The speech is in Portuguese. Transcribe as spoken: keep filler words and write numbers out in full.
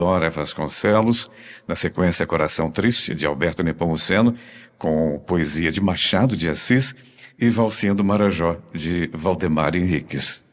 Dora Vasconcelos, na sequência Coração Triste, de Alberto Nepomuceno, com poesia de Machado de Assis, e Valsinha do Marajó, de Valdemar Henriques.